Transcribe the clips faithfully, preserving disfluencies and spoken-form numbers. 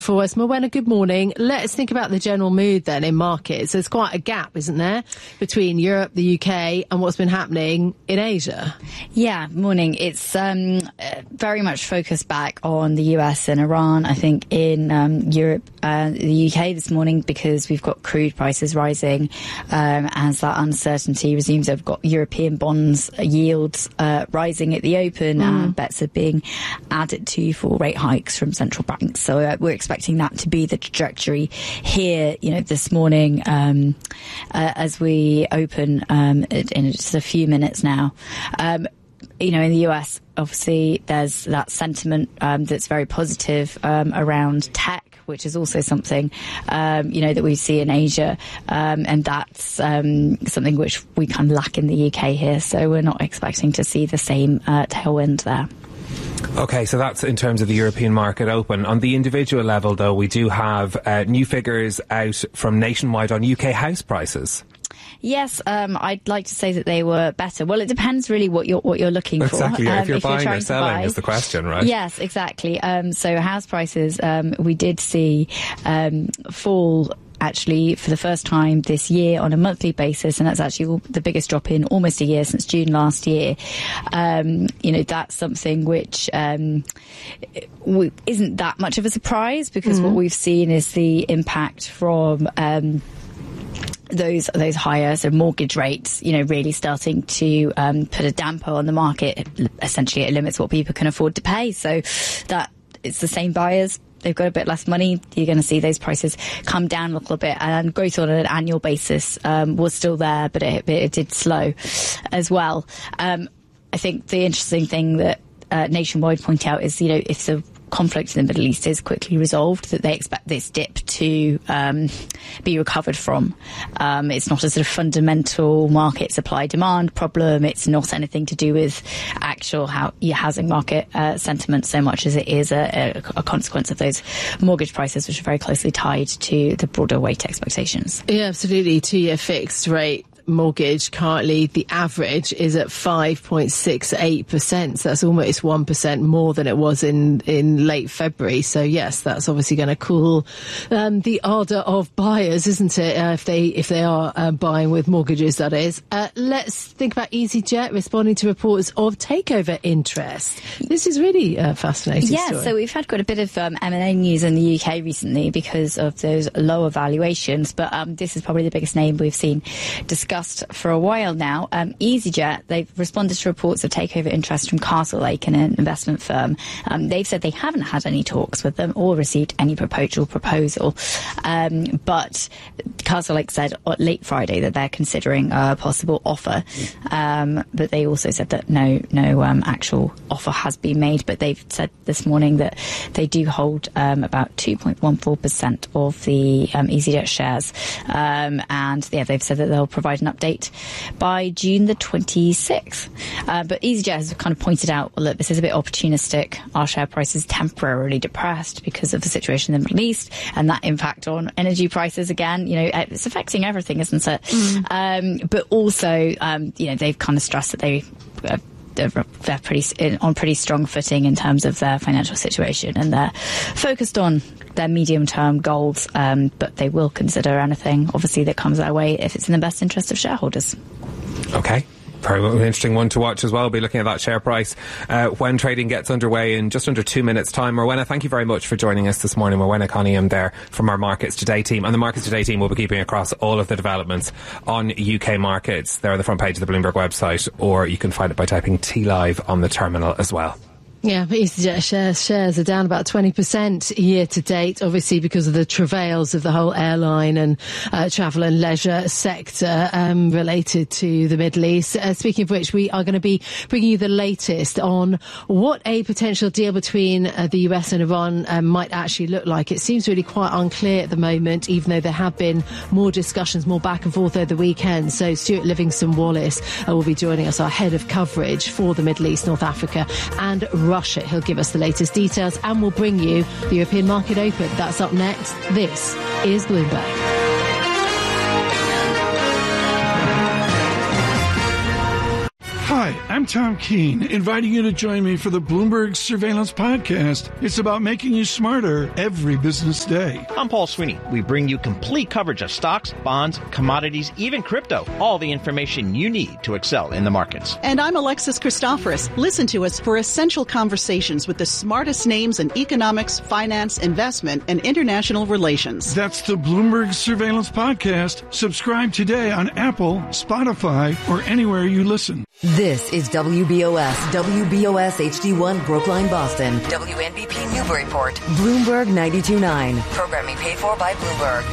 For us, Morwenna, good morning. Let's think about the general mood then in markets. There's quite a gap, isn't there, between Europe, the U K, and what's been happening in Asia? Yeah, morning. It's um, very much focused back on the U S and Iran. I think in um, Europe, uh, the U K this morning, because we've got crude prices rising um, as that uncertainty resumes. We've got European bonds yields uh, rising at the open, mm. and bets are being added to for rate hikes from central banks. So uh, we're expecting expecting that to be the trajectory here, you know, this morning um, uh, as we open um, in just a few minutes now. Um, you know, in the U S, obviously, there's that sentiment um, that's very positive um, around tech, which is also something, um, you know, that we see in Asia. Um, and that's um, something which we kind of lack in the U K here. So we're not expecting to see the same uh, tailwind there. OK, so that's in terms of the European market open. On the individual level, though, we do have uh, new figures out from Nationwide on U K house prices. Yes, um, I'd like to say that they were better. Well, it depends really what you're what you're looking exactly, for. Exactly, yeah. Um, if you're if buying you're or selling buy, is the question, right? Yes, exactly. Um, so house prices, um, we did see um, fall actually for the first time this year on a monthly basis, and that's actually the biggest drop in almost a year since June last year. Um, you know, that's something which um, we, isn't that much of a surprise, because mm-hmm. what we've seen is the impact from um, those those higher so mortgage rates, you know, really starting to um, put a damper on the market. Essentially, it limits what people can afford to pay. So that it's the same buyers. They've got a bit less money. You're going to see those prices come down a little bit, and growth on an annual basis um, was still there, but it, it did slow as well. Um, I think the interesting thing that uh, Nationwide point out is, you know, if the conflict in the Middle East is quickly resolved, that they expect this dip to um, be recovered from. Um, it's not a sort of fundamental market supply-demand problem. It's not anything to do with actual how, your housing market uh, sentiment so much as it is a, a, a consequence of those mortgage prices, which are very closely tied to the broader rate expectations. Yeah, absolutely. Two-year fixed rate mortgage, currently the average is at five point six eight percent. So that's almost one percent more than it was in, in late February. So yes, that's obviously going to cool um, the ardour of buyers, isn't it? Uh, if they if they are uh, buying with mortgages, that is. Uh, let's think about EasyJet responding to reports of takeover interest. This is really a fascinating yeah, story. So we've had quite a bit of um, M and A news in the U K recently because of those lower valuations, but um, this is probably the biggest name we've seen discussed for a while now. Um, EasyJet, they've responded to reports of takeover interest from Castlelake, an investment firm. Um, they've said they haven't had any talks with them or received any proposal proposal. Um, but Castlelake said late Friday that they're considering a possible offer. Um, but they also said that no, no um, actual offer has been made. But they've said this morning that they do hold um, about two point one four percent of the um, EasyJet shares. Um, and yeah, they've said that they'll provide an update by June the twenty-sixth. Uh, but EasyJet has kind of pointed out, well, look, this is a bit opportunistic. Our share price is temporarily depressed because of the situation in the Middle East and that impact on energy prices again. You know, it's affecting everything, isn't it? Mm. Um, but also, um, you know, they've kind of stressed that they... Uh, They're, they're pretty on pretty strong footing in terms of their financial situation, and they're focused on their medium-term goals, um, but they will consider anything, obviously, that comes their way if it's in the best interest of shareholders. Okay. Very well, an interesting one to watch as well. We'll be looking at that share price uh, when trading gets underway in just under two minutes' time. Morwenna, thank you very much for joining us this morning. Morwenna Cunningham there from our Markets Today team. And the Markets Today team will be keeping across all of the developments on U K markets. They're on the front page of the Bloomberg website, or you can find it by typing T Live on the terminal as well. Yeah, but EasyJet shares, shares are down about twenty percent year to date, obviously because of the travails of the whole airline and uh, travel and leisure sector um, related to the Middle East. Uh, speaking of which, we are going to be bringing you the latest on what a potential deal between uh, the U S and Iran um, might actually look like. It seems really quite unclear at the moment, even though there have been more discussions, more back and forth over the weekend. So Stuart Livingston-Wallace uh, will be joining us, our head of coverage for the Middle East, North Africa and Russia. He'll give us the latest details and we'll bring you the European market open. That's up next. This is Bloomberg. Hi, Hi, I'm Tom Keene, inviting you to join me for the Bloomberg Surveillance Podcast. It's about making you smarter every business day. I'm Paul Sweeney. We bring you complete coverage of stocks, bonds, commodities, even crypto. All the information you need to excel in the markets. And I'm Alexis Christoforous. Listen to us for essential conversations with the smartest names in economics, finance, investment, and international relations. That's the Bloomberg Surveillance Podcast. Subscribe today on Apple, Spotify, or anywhere you listen. This is W B O S, W B O S H D one Brookline, Boston, W N B P Newburyport, Bloomberg ninety-two point nine. Programming paid for by Bloomberg.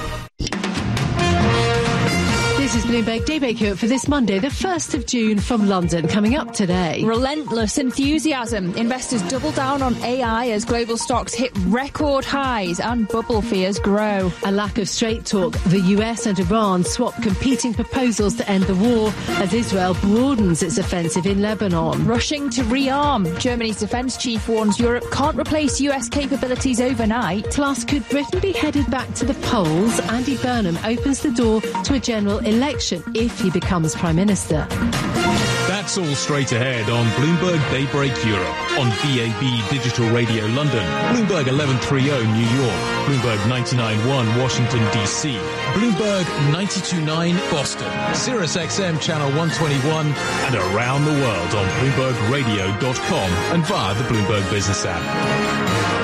This is Bloomberg Daybreak Europe for this Monday, the first of June from London. Coming up today. Relentless enthusiasm. Investors double down on A I as global stocks hit record highs and bubble fears grow. A lack of straight talk. The U S and Iran swap competing proposals to end the war as Israel broadens its offensive in Lebanon. Rushing to rearm. Germany's defence chief warns Europe can't replace U S capabilities overnight. Plus, could Britain be headed back to the polls? Andy Burnham opens the door to a general election if he becomes Prime Minister. That's all straight ahead on Bloomberg Daybreak Europe, on B A B Digital Radio London, Bloomberg eleven thirty New York, Bloomberg ninety-nine point one Washington, D C, Bloomberg ninety-two point nine Boston, Sirius X M Channel one twenty-one, and around the world on Bloomberg Radio dot com and via the Bloomberg Business app.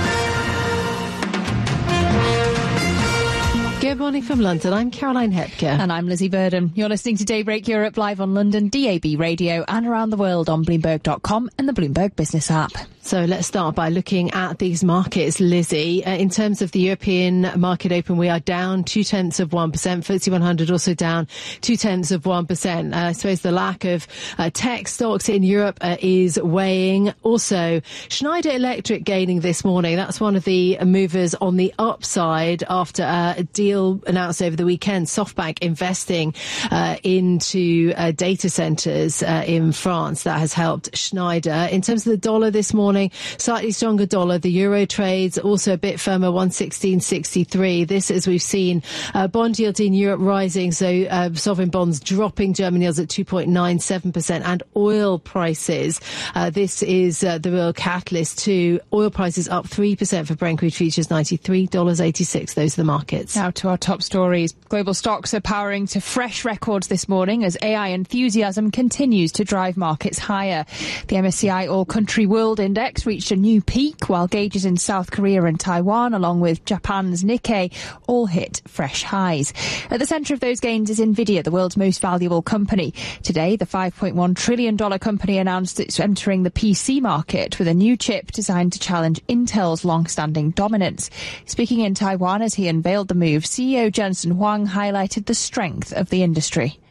Good morning from London. I'm Caroline Hepker. And I'm Lizzie Burden. You're listening to Daybreak Europe live on London, D A B Radio, and around the world on Bloomberg dot com and the Bloomberg Business app. So let's start by looking at these markets, Lizzie. Uh, in terms of the European market open, we are down two tenths of one percent. F T S E one hundred also down two tenths of one percent. Uh, I suppose the lack of uh, tech stocks in Europe uh, is weighing. Also, Schneider Electric gaining this morning. That's one of the movers on the upside after uh, a deal announced over the weekend. SoftBank investing uh, into uh, data centres uh, in France. That has helped Schneider. In terms of the dollar this morning, slightly stronger dollar. The euro trades also a bit firmer, one sixteen sixty-three. This, as we've seen, uh, bond yields in Europe rising, so uh, sovereign bonds dropping, German yields at two point nine seven percent, and oil prices. Uh, this is uh, the real catalyst too. Oil prices up three percent for Brent crude futures, ninety-three dollars eighty-six. Those are the markets. Now to our top stories. Global stocks are powering to fresh records this morning as A I enthusiasm continues to drive markets higher. The M S C I All Country World Index reached a new peak, while gauges in South Korea and Taiwan, along with Japan's Nikkei, all hit fresh highs. At the centre of those gains is Nvidia, the world's most valuable company. Today, the five point one trillion dollars company announced it's entering the P C market with a new chip designed to challenge Intel's long-standing dominance. Speaking in Taiwan as he unveiled the move, C E O Jensen Huang highlighted the strength of the industry.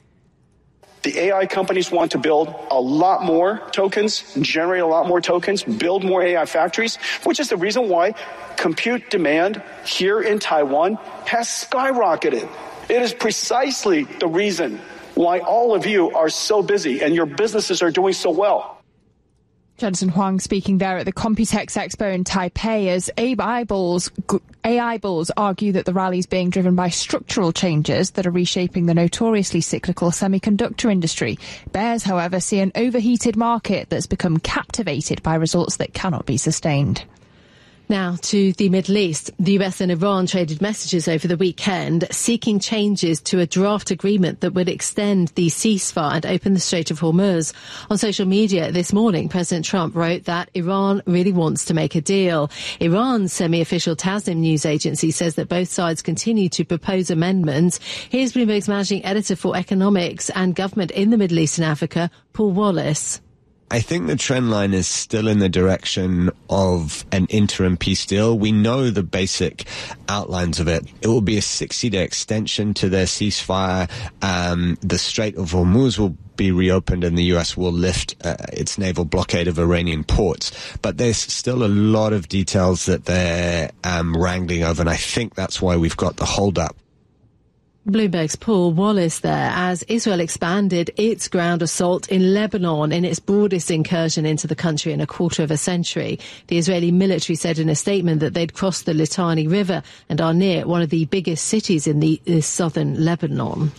The A I companies want to build a lot more tokens, generate a lot more tokens, build more A I factories, which is the reason why compute demand here in Taiwan has skyrocketed. It is precisely the reason why all of you are so busy and your businesses are doing so well. Jensen Huang speaking there at the Computex Expo in Taipei as A I bulls, A I bulls argue that the rally is being driven by structural changes that are reshaping the notoriously cyclical semiconductor industry. Bears, however, see an overheated market that's become captivated by results that cannot be sustained. Now to the Middle East. The U S and Iran traded messages over the weekend seeking changes to a draft agreement that would extend the ceasefire and open the Strait of Hormuz. On social media this morning, President Trump wrote that Iran really wants to make a deal. Iran's semi-official Tasnim news agency says that both sides continue to propose amendments. Here's Bloomberg's managing editor for economics and government in the Middle East and Africa, Paul Wallace. I think the trend line is still in the direction of an interim peace deal. We know the basic outlines of it. It will be a sixty-day extension to their ceasefire. Um, the Strait of Hormuz will be reopened and the U S will lift uh, its naval blockade of Iranian ports. But there's still a lot of details that they're um, wrangling over, and I think that's why we've got the hold-up. Bloomberg's Paul Wallace there as Israel expanded its ground assault in Lebanon in its broadest incursion into the country in a quarter of a century. The Israeli military said in a statement that they'd crossed the Litani River and are near one of the biggest cities in the uh, southern Lebanon.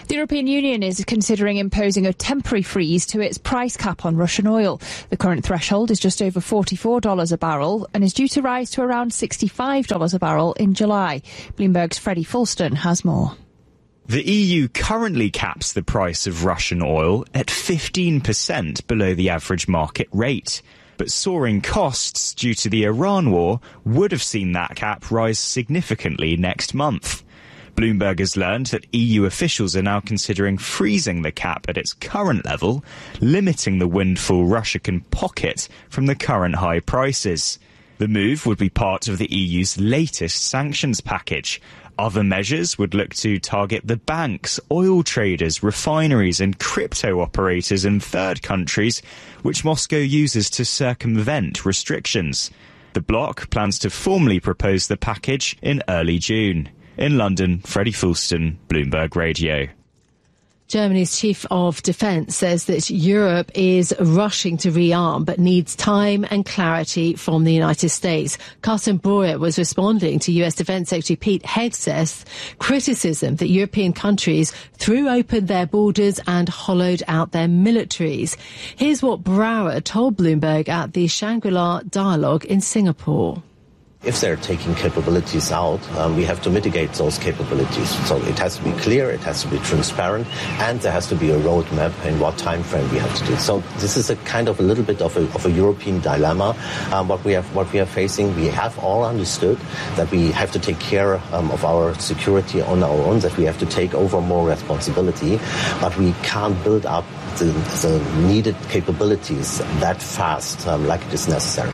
The European Union is considering imposing a temporary freeze to its price cap on Russian oil. The current threshold is just over forty-four dollars a barrel and is due to rise to around sixty-five dollars a barrel in July. Bloomberg's Freddie Fulston has more. The E U currently caps the price of Russian oil at fifteen percent below the average market rate. But soaring costs due to the Iran war would have seen that cap rise significantly next month. Bloomberg has learned that E U officials are now considering freezing the cap at its current level, limiting the windfall Russia can pocket from the current high prices. The move would be part of the E U's latest sanctions package. Other measures would look to target the banks, oil traders, refineries and crypto operators in third countries, which Moscow uses to circumvent restrictions. The bloc plans to formally propose the package in early June. In London, Freddie Fulston, Bloomberg Radio. Germany's chief of defence says that Europe is rushing to rearm but needs time and clarity from the United States. Carsten Breuer was responding to U S Defence Secretary Pete Hegseth's criticism that European countries threw open their borders and hollowed out their militaries. Here's what Breuer told Bloomberg at the Shangri-La Dialogue in Singapore. If they're taking capabilities out, um, we have to mitigate those capabilities. So it has to be clear, it has to be transparent, and there has to be a roadmap in what time frame we have to do. So this is a kind of a little bit of a, of a European dilemma. Um, what we have, what we are facing, we have all understood that we have to take care um, of our security on our own, that we have to take over more responsibility, but we can't build up the, the needed capabilities that fast, um, like it is necessary.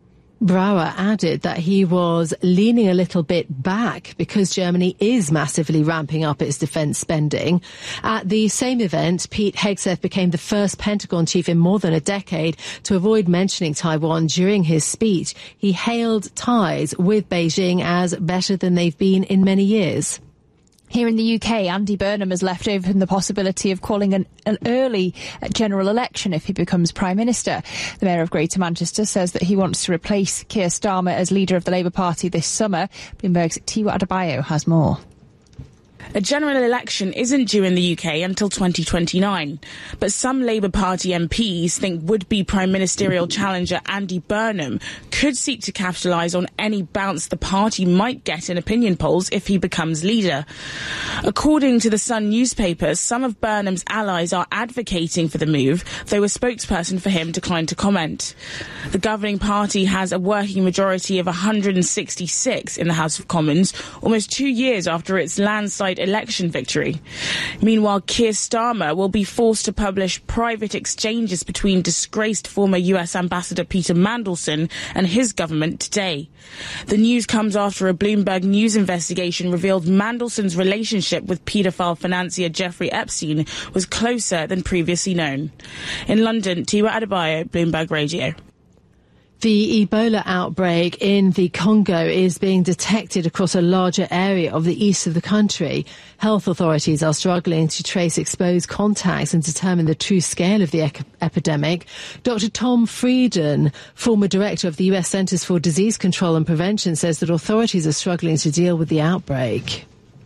Breuer added that he was leaning a little bit back because Germany is massively ramping up its defence spending. At the same event, Pete Hegseth became the first Pentagon chief in more than a decade to avoid mentioning Taiwan during his speech. He hailed ties with Beijing as better than they've been in many years. Here in the U K, Andy Burnham has left open the possibility of calling an, an early general election if he becomes Prime Minister. The Mayor of Greater Manchester says that he wants to replace Keir Starmer as leader of the Labour Party this summer. Bloomberg's Tiwa Adebayo has more. A general election isn't due in the U K until twenty twenty-nine, but some Labour Party M Ps think would-be Prime Ministerial challenger Andy Burnham could seek to capitalise on any bounce the party might get in opinion polls if he becomes leader. According to the Sun newspaper, some of Burnham's allies are advocating for the move, though a spokesperson for him declined to comment. The governing party has a working majority of one hundred sixty-six in the House of Commons, almost two years after its landslide election victory. Meanwhile, Keir Starmer will be forced to publish private exchanges between disgraced former U S Ambassador Peter Mandelson and his government today. The news comes after a Bloomberg News investigation revealed Mandelson's relationship with paedophile financier Jeffrey Epstein was closer than previously known. In London, Tiwa Adebayo, Bloomberg Radio. The Ebola outbreak in the Congo is being detected across a larger area of the east of the country. Health authorities are struggling to trace exposed contacts and determine the true scale of the ec- epidemic. Doctor Tom Frieden, former director of the U S Centers for Disease Control and Prevention, says that authorities are struggling to deal with the outbreak.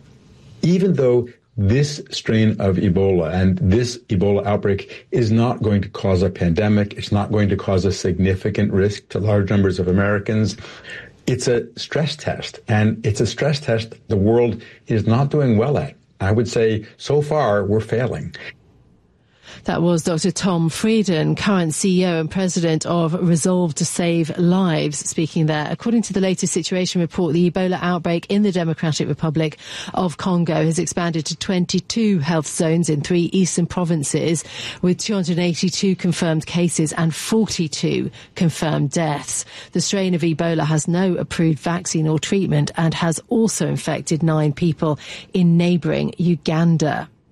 Even though this strain of Ebola and this Ebola outbreak is not going to cause a pandemic. It's not going to cause a significant risk to large numbers of Americans. It's a stress test, and it's a stress test the world is not doing well at. I would say so far we're failing. That was Doctor Tom Frieden, current C E O and president of Resolve to Save Lives, speaking there. According to the latest situation report, the Ebola outbreak in the Democratic Republic of Congo has expanded to twenty-two health zones in three eastern provinces, with two hundred eighty-two confirmed cases and forty-two confirmed deaths. The strain of Ebola has no approved vaccine or treatment and has also infected nine people in neighbouring Uganda.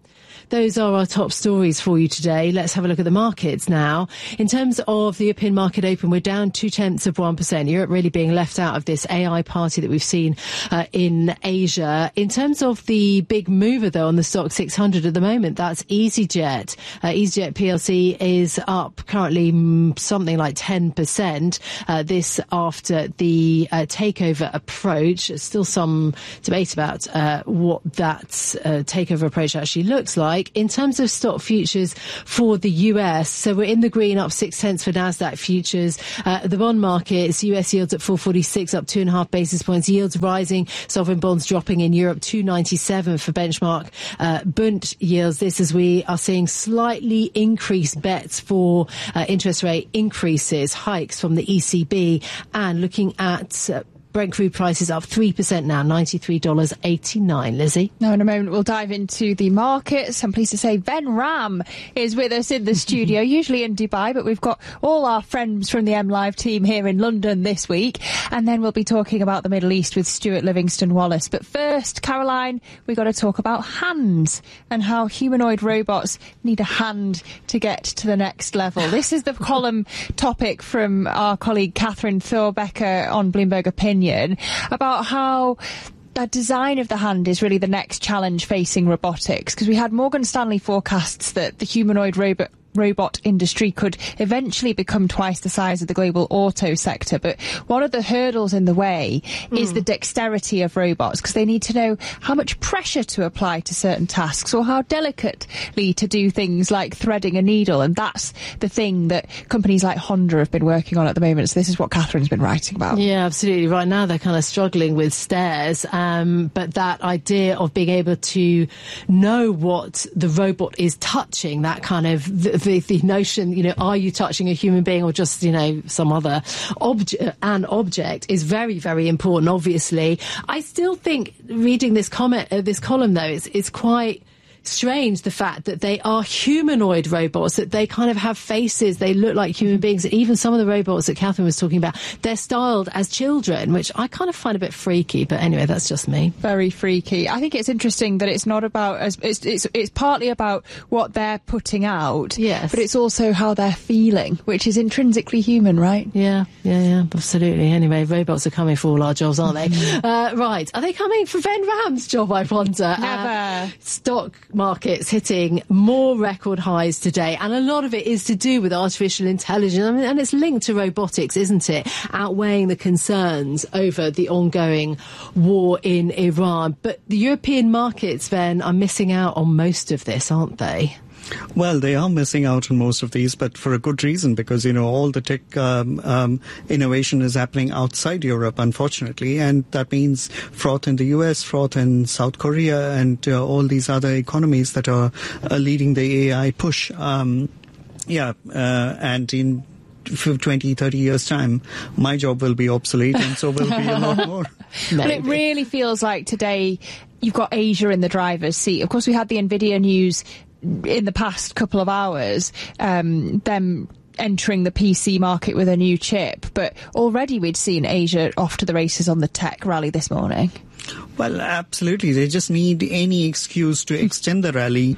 those are our top stories for you today. Let's have a look at the markets now. In terms of the European market open, we're down two tenths of one percent. Europe really being left out of this A I party that we've seen uh, in Asia. In terms of the big mover, though, on the stock six hundred at the moment, that's EasyJet. Uh, EasyJet P L C is up currently mm, something like ten percent. Uh, this after the uh, takeover approach. Still some debate about uh, what that uh, takeover approach actually looks like. In terms of stock futures for the U S, so we're in the green, up six tenths for NASDAQ futures. Uh, the bond markets, U S yields at four forty-six, up two and a half basis points. Yields rising, sovereign bonds dropping in Europe, two ninety-seven for benchmark uh, Bund yields. This as we are seeing slightly increased bets for uh, interest rate increases, hikes from the E C B, and looking at uh, Brent crude prices up three percent now, ninety-three dollars eighty-nine. Lizzie? Now, in a moment, we'll dive into the markets. I'm pleased to say Ben Ram is with us in the studio, usually in Dubai, but we've got all our friends from the M Live team here in London this week. And then we'll be talking about the Middle East with Stuart Livingston-Wallace. But first, Caroline, we've got to talk about hands and how humanoid robots need a hand to get to the next level. This is the column topic from our colleague Catherine Thorbecker on Bloomberg Opinion, about how the design of the hand is really the next challenge facing robotics, because we had Morgan Stanley forecasts that the humanoid robot robot industry could eventually become twice the size of the global auto sector. But one of the hurdles in the way mm. is the dexterity of robots, because they need to know how much pressure to apply to certain tasks or how delicately to do things like threading a needle. And that's the thing that companies like Honda have been working on at the moment. So this is what Catherine's been writing about. Yeah, absolutely. Right now they're kind of struggling with stairs. Um, but that idea of being able to know what the robot is touching, that kind of the, The, the notion, you know, are you touching a human being or just, you know, some other object, an object is very, very important, obviously. I still think reading this comment, uh, this column, though, is, is quite strange, the fact that they are humanoid robots, that they kind of have faces, they look like human beings. Even some of the robots that Catherine was talking about, they're styled as children, which I kind of find a bit freaky. But anyway, that's just me. Very freaky. I think it's interesting that it's not about, as it's it's, it's partly about what they're putting out, yes, but it's also how they're feeling, which is intrinsically human, right? Yeah, yeah, yeah, absolutely. Anyway, robots are coming for all our jobs, aren't they? uh, right. Are they coming for Ben Ram's job, I wonder? Never. Uh, stock markets hitting more record highs today, and a lot of it is to do with artificial intelligence. I mean, and it's linked to robotics, isn't it? Outweighing the concerns over the ongoing war in Iran. But the European markets, then, are missing out on most of this, aren't they? Well, they are missing out on most of these, but for a good reason, because, you know, all the tech um, um, innovation is happening outside Europe, unfortunately, and that means fraud in the U S, fraud in South Korea, and uh, all these other economies that are uh, leading the A I push. Um, yeah, uh, and in twenty, thirty years' time, my job will be obsolete, and so will be a lot more. But it really feels like today you've got Asia in the driver's seat. Of course, we had the NVIDIA news in the past couple of hours, um, them entering the P C market with a new chip, but already we'd seen Asia off to the races on the tech rally this morning. Well, absolutely. They just need any excuse to extend the rally.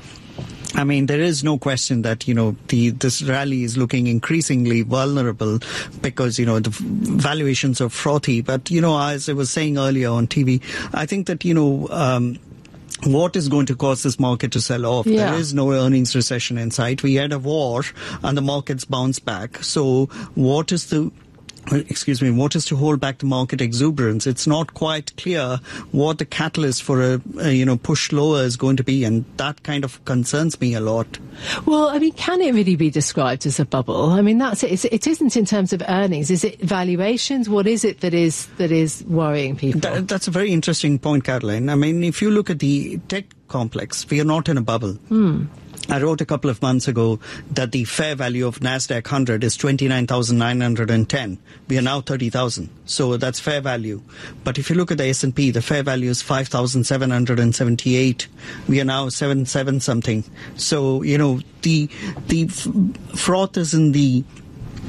I mean, there is no question that, you know, the this rally is looking increasingly vulnerable because, you know, the valuations are frothy. But, you know, as I was saying earlier on T V, I think that, you know, um, what is going to cause this market to sell off? Yeah. There is no earnings recession in sight. We had a war and the markets bounced back. So what is the Excuse me, what is to hold back the market exuberance? It's not quite clear what the catalyst for a, a you know push lower is going to be, and that kind of concerns me a lot. Well, I mean, can it really be described as a bubble? I mean, that's it. It's, it isn't in terms of earnings. Is it valuations? What is it that is that is worrying people? That, that's a very interesting point, Caroline. I mean, if you look at the tech complex, we are not in a bubble. Hmm. I wrote a couple of months ago that the fair value of NASDAQ one hundred is twenty-nine thousand nine hundred ten. We are now thirty thousand. So that's fair value. But if you look at the S and P, the fair value is five thousand seven hundred seventy-eight. We are now seven seven something. So, you know, the the froth is in the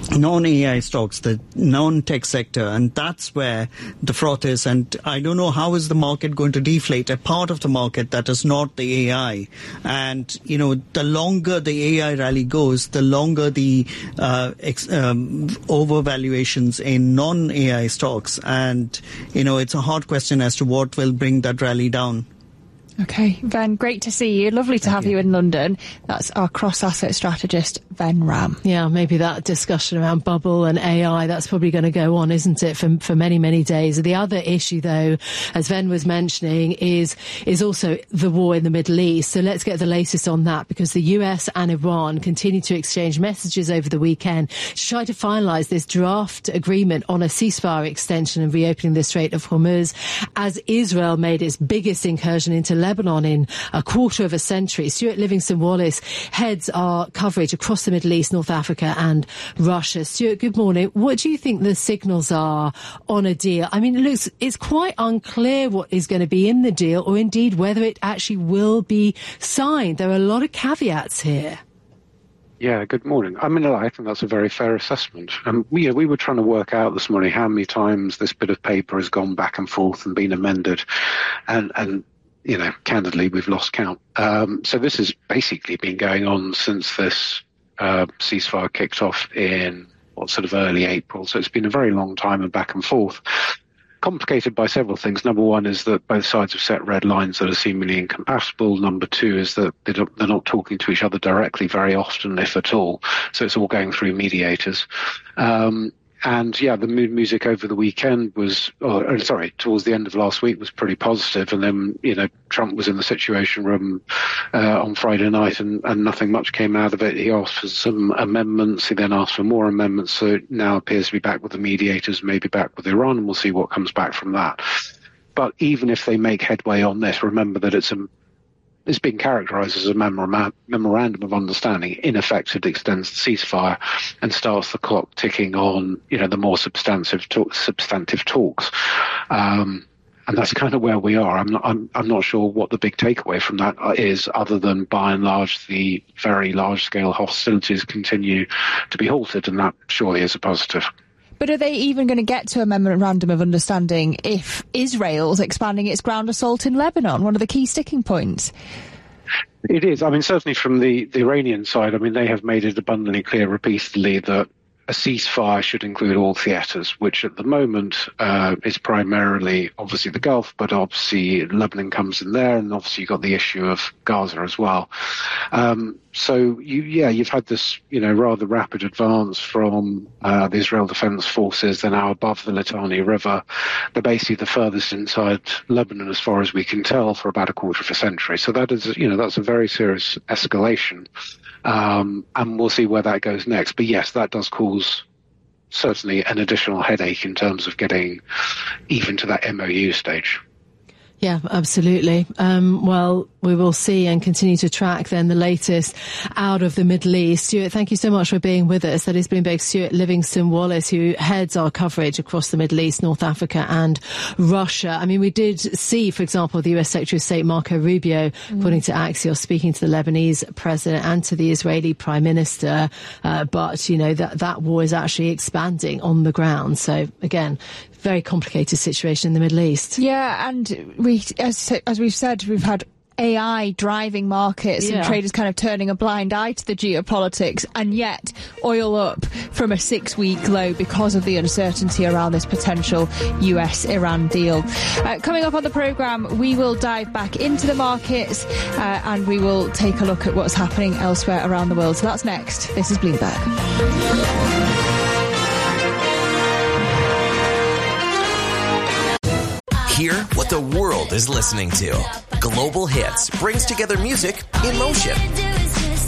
non-A I stocks, the non-tech sector, and that's where the froth is. And I don't know how is the market going to deflate a part of the market that is not the A I. And, you know, the longer the A I rally goes, the longer the uh, ex- um, overvaluations in non-A I stocks. And, you know, it's a hard question as to what will bring that rally down. Okay, Ven, great to see you. Lovely to Thank have you. you in London. That's our cross-asset strategist, Ven Ram. Yeah, maybe that discussion around bubble and A I, that's probably going to go on, isn't it, for, for many, many days. The other issue, though, as Ven was mentioning, is is also the war in the Middle East. So let's get the latest on that, because the U S and Iran continue to exchange messages over the weekend to try to finalise this draft agreement on a ceasefire extension and reopening the Strait of Hormuz, as Israel made its biggest incursion into Lebanon in a quarter of a century. Stuart Livingston-Wallace heads our coverage across the Middle East, North Africa and Russia. Stuart, good morning. What do you think the signals are on a deal? I mean, it looks, it's quite unclear what is going to be in the deal, or indeed whether it actually will be signed. There are a lot of caveats here. Yeah, good morning. I mean, I think that's a very fair assessment. And we, we were trying to work out this morning how many times this bit of paper has gone back and forth and been amended. And, and you know, candidly, we've lost count. Um, so this has basically been going on since this uh, ceasefire kicked off in what sort of early April. So it's been a very long time and back and forth. Complicated by several things. Number one is that both sides have set red lines that are seemingly incompatible. Number two is that they don't, they're not talking to each other directly very often, if at all. So it's all going through mediators. Um, And yeah, the mood music over the weekend was, or, sorry, towards the end of last week was pretty positive. And then, you know, Trump was in the Situation Room uh, on Friday night, and, and nothing much came out of it. He asked for some amendments. He then asked for more amendments. So it now appears to be back with the mediators, maybe back with Iran, and we'll see what comes back from that. But even if they make headway on this, remember that it's a It's been characterised as a memora- memorandum of understanding. In effect, it extends the ceasefire and starts the clock ticking on, you know, the more substantive talk, substantive talks. Um, and that's kind of where we are. I'm not, I'm, I'm not sure what the big takeaway from that is, other than by and large the very large-scale hostilities continue to be halted, and that surely is a positive. But are they even going to get to a memorandum of understanding if Israel's expanding its ground assault in Lebanon, one of the key sticking points? It is. I mean, certainly from the, the Iranian side, I mean, they have made it abundantly clear repeatedly that a ceasefire should include all theatres, which at the moment uh, is primarily obviously the Gulf, but obviously Lebanon comes in there, and obviously you've got the issue of Gaza as well. Um, so, you, yeah, you've had this, you know, rather rapid advance from uh, the Israel Defense Forces. They're now above the Litani River. They're basically the furthest inside Lebanon, as far as we can tell, for about a quarter of a century. So that is, you know, that's a very serious escalation. Um, and we'll see where that goes next. But yes, that does cause certainly an additional headache in terms of getting even to that M O U stage. Yeah, absolutely. Um, well, we will see and continue to track then the latest out of the Middle East. Stuart, thank you so much for being with us. That is Bloomberg's Stuart Livingston-Wallace, who heads our coverage across the Middle East, North Africa and Russia. I mean, we did see, for example, the U S Secretary of State Marco Rubio, mm. according to Axios, speaking to the Lebanese president and to the Israeli prime minister. Uh, but, you know, that, that war is actually expanding on the ground. So, again, very complicated situation in the Middle East. Yeah, and we, as, as we've said, we've had A I driving markets yeah. and traders kind of turning a blind eye to the geopolitics, and yet oil up from a six-week low because of the uncertainty around this potential U S Iran deal. Uh, coming up on the programme, we will dive back into the markets uh, and we will take a look at what's happening elsewhere around the world. So that's next. This is Bloomberg. Hear what the world is listening to. Global Hits brings together music in motion.